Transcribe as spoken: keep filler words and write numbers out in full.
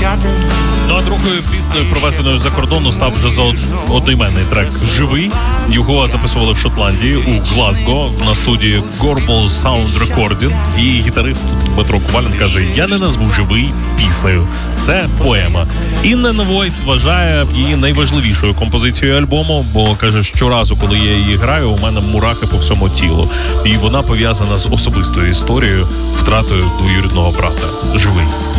Ну а другою піснею, провезеною з-за кордону, став вже за одноіменний трек «Живий». Його записували в Шотландії, у Глазго, на студії Gorbal Sound Recording. І гітарист Дмитро Ковалін каже: я не назву «Живий» піснею. Це поема. Інна Войт вважає її найважливішою композицією альбому, бо каже, щоразу, коли я її граю, у мене мурахи по всьому тілу. І вона пов'язана з особистою історією, втратою двоюрідного брата. «Живий».